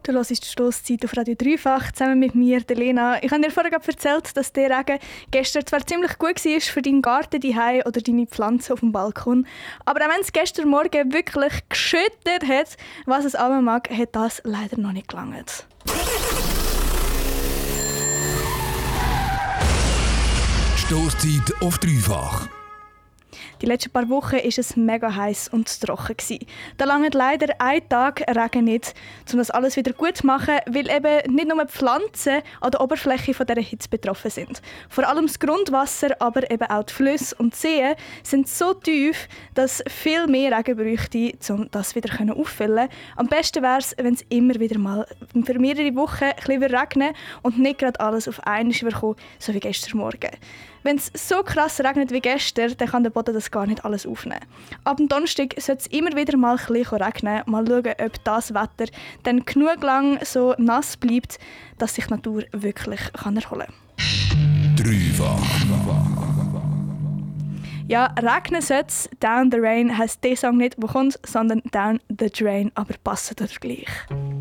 Du hörst die Stosszeit auf Radio Dreifach zusammen mit mir, der Lena. Ich habe dir vorher erzählt, dass der Regen gestern zwar ziemlich gut war für deinen Garten daheim oder deine Pflanzen auf dem Balkon, aber auch wenn es gestern Morgen wirklich geschüttet hat, was es auch mag, hat das leider noch nicht gelangt. Stosszeit auf Dreifach. Die letzten paar Wochen war es mega heiß und trocken. Da langt leider ein Tag Regen nicht, um das alles wieder gut zu machen, weil eben nicht nur die Pflanzen an der Oberfläche von dieser Hitze betroffen sind. Vor allem das Grundwasser, aber eben auch die Flüsse und die Seen sind so tief, dass viel mehr Regen bräuchte, um das wieder auffüllen. Am besten wäre es, wenn es immer wieder mal für mehrere Wochen ein bisschen regnet und nicht gerade alles auf einmal kommt, so wie gestern Morgen. Wenn es so krass regnet wie gestern, dann kann der Boden das gar nicht alles aufnehmen. Ab dem Donnerstag sollte es immer wieder mal ein bisschen regnen. Mal schauen, ob das Wetter dann genug lang so nass bleibt, dass sich die Natur wirklich erholen kann. Dreifach. Ja, regnen sollte es. «Down the Rain» heisst der Song nicht, der kommt, sondern «Down the Drain», aber passend oder gleich.